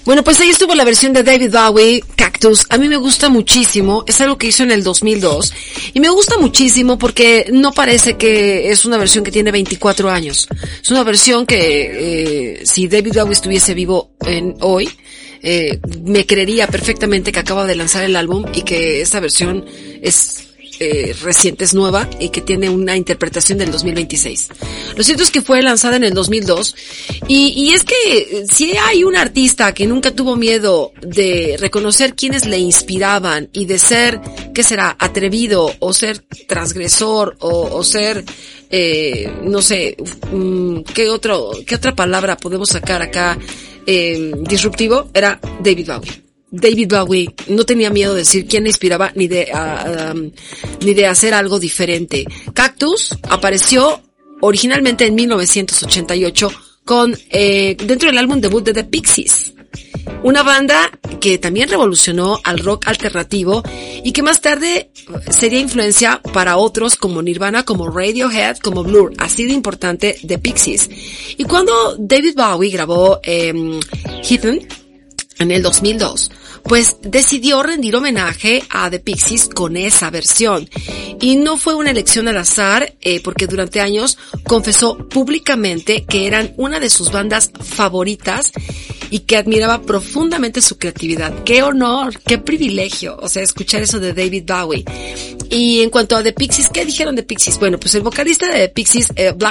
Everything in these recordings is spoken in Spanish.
Bueno, pues ahí estuvo la versión de David Bowie, Cactus. A mí me gusta muchísimo, es algo que hizo en el 2002. Y me gusta muchísimo porque no parece que es una versión que tiene 24 años. Es una versión que, si David Bowie estuviese vivo hoy, me creería perfectamente que acaba de lanzar el álbum y que esta versión es reciente, es nueva y que tiene una interpretación del 2026. Lo cierto es que fue lanzada en el 2002 y es que si hay un artista que nunca tuvo miedo de reconocer quiénes le inspiraban y de ser, ¿qué será?, atrevido o ser transgresor o ser, no sé, ¿qué otra palabra podemos sacar acá? Disruptivo, era David Bowie. David Bowie no tenía miedo de decir quién le inspiraba ni de hacer algo diferente. Cactus apareció originalmente en 1988 dentro del álbum debut de The Pixies. Una banda que también revolucionó al rock alternativo y que más tarde sería influencia para otros como Nirvana, como Radiohead, como Blur. Así de importante The Pixies. Y cuando David Bowie grabó Heathen en el 2002, pues decidió rendir homenaje a The Pixies con esa versión. Y no fue una elección al azar, porque durante años confesó públicamente que eran una de sus bandas favoritas y que admiraba profundamente su creatividad. ¡Qué honor! ¡Qué privilegio! O sea, escuchar eso de David Bowie. Y en cuanto a The Pixies, ¿qué dijeron de Pixies? Bueno, pues el vocalista de The Pixies,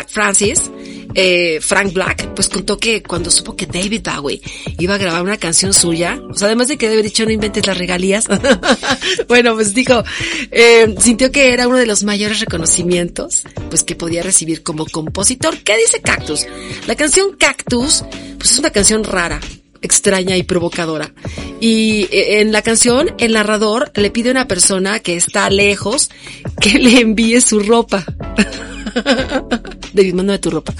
Frank Black, pues contó que cuando supo que David Bowie iba a grabar una canción suya, o sea, además de que debe haber dicho no inventes las regalías, bueno, pues dijo, sintió que era uno de los mayores reconocimientos, pues que podía recibir como compositor. ¿Qué dice Cactus? La canción Cactus, pues es una canción rara, extraña y provocadora. Y en la canción, el narrador le pide a una persona que está lejos que le envíe su ropa. David, mándame tu ropa.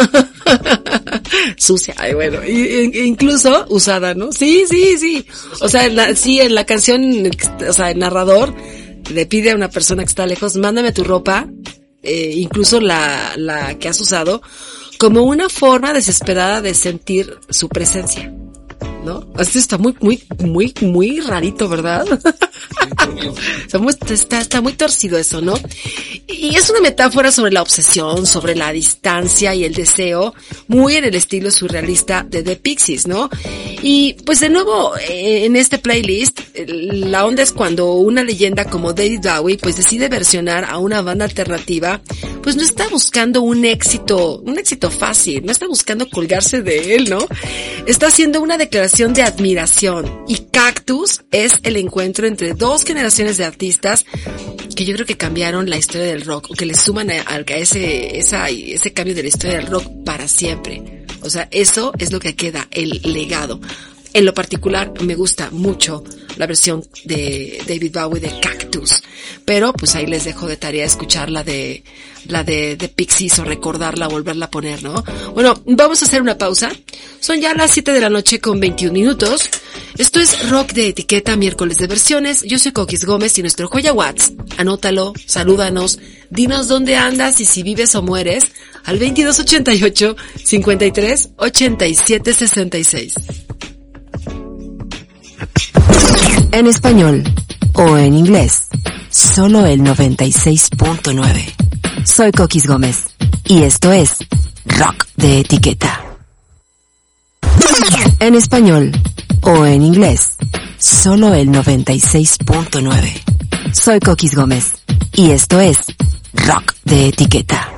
Sucia, ay, bueno, incluso usada, ¿no? Sí. O sea, en la canción, o sea, el narrador le pide a una persona que está lejos, mándame tu ropa, incluso la que has usado, como una forma desesperada de sentir su presencia, ¿no? Esto está muy rarito, ¿verdad? Está muy torcido eso, ¿no? Y es una metáfora sobre la obsesión, sobre la distancia y el deseo, muy en el estilo surrealista de The Pixies, ¿no? Y pues de nuevo, en este playlist, la onda es cuando una leyenda como David Bowie pues decide versionar a una banda alternativa, pues no está buscando un éxito fácil, no está buscando colgarse de él, ¿no? Está haciendo una declaración de admiración. Y Cactus es el encuentro entre dos generaciones de artistas que yo creo que cambiaron la historia del rock, o que le suman a ese cambio de la historia del rock para siempre. O sea, eso es lo que queda, el legado. En lo particular, me gusta mucho la versión de David Bowie de Cactus. Pero, pues ahí les dejo de tarea escuchar la de Pixies o recordarla, volverla a poner, ¿no? Bueno, vamos a hacer una pausa. Son ya las 7:21 PM. Esto es Rock de Etiqueta, miércoles de versiones. Yo soy Coquis Gómez y nuestro joya Watts. Anótalo, salúdanos, dinos dónde andas y si vives o mueres al 2288 53 87 66. En español o en inglés, solo el 96.9. Soy Coquis Gómez y esto es Rock de Etiqueta. En español o en inglés, solo el 96.9. Soy Coquis Gómez y esto es Rock de Etiqueta.